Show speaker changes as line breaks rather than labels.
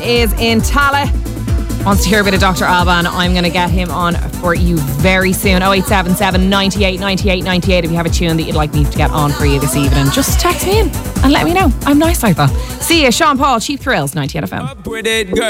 is in Tala. Wants to hear a bit of Dr. Alban. I'm going to get him on for you very soon. 0877 98 98 98 if you have a tune that you'd like me to get on for you this evening. Just text me in and let me know. I'm nice like that. See you, Sean Paul, Cheap Thrills, 98 FM.